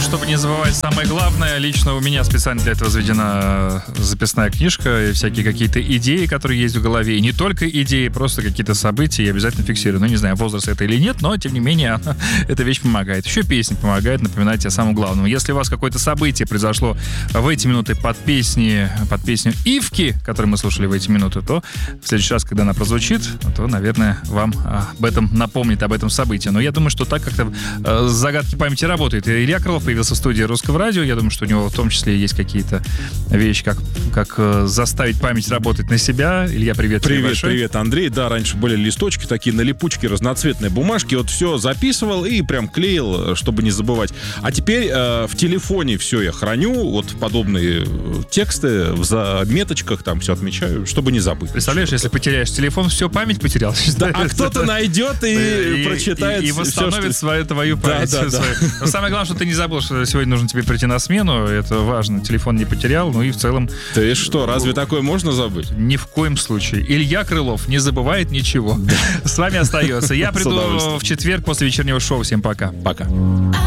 чтобы не забывать самое главное, лично у меня специально для этого заведена записная книжка, и всякие какие-то идеи, которые есть в голове. И не только идеи, просто какие-то события я обязательно фиксирую. Ну, не знаю, возраст это или нет, но, тем не менее, эта вещь помогает. Еще песня помогает напоминать о самом главном. Если у вас какое-то событие произошло в эти минуты под песню Ивки, которую мы слушали в эти минуты, то в следующий раз, когда она прозвучит, то, наверное, вам об этом напомнит, об этом событии. Но я думаю, что так как-то загадки памяти работает. Илья Крылов появился в студии Русского радио. Я думаю, что у него в том числе есть какие-то вещи, как заставить память работать на себя. Илья, привет. Привет, Андрей. Да, раньше были листочки такие на липучке, разноцветные бумажки. Вот все записывал и прям клеил, чтобы не забывать. А теперь в телефоне все я храню. Вот подобные тексты в заметочках там все отмечаю, чтобы не забыть. Представляешь, если потеряешь телефон, все, память потерял. Да, а кто-то найдет и прочитает. И восстановит твою память. Да. Но самое главное, что ты не забыл, что сегодня нужно тебе прийти на смену. Это важно. Телефон не потерял. Ну и в целом... Ты что, разве такое можно забыть? Ни в коем случае. Илья Крылов не забывает ничего. С вами остается. Я приду в четверг после вечернего шоу. Всем пока. Пока.